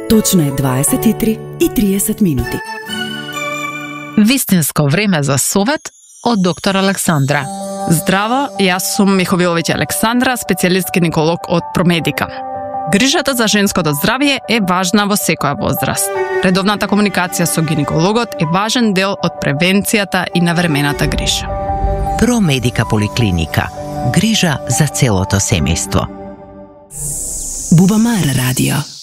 Точно е 23:30 минути. Вистинско време за совет од доктор Александра. Здраво, јас сум Миховиловиќ Александра, специјалист гинеколог од Промедика. Грижата за женското здравје е важна во секоја возраст. Редовната комуникација со гинекологот е важен дел од превенцијата и навремената грижа. Промедика поликлиника. Грижа за целото семејство. Бубамар радио.